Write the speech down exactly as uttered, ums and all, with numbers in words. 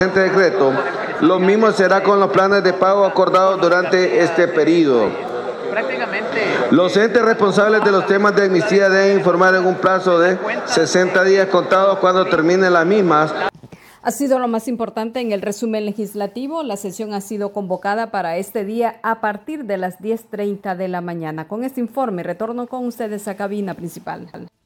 Este decreto, lo mismo será con los planes de pago acordados durante este periodo. Prácticamente. Los entes responsables de los temas de amnistía deben informar en un plazo de sesenta días contados cuando terminen las mismas. Ha sido lo más importante en el resumen legislativo. La sesión ha sido convocada para este día a partir de las diez treinta de la mañana. Con este informe retorno con ustedes a cabina principal.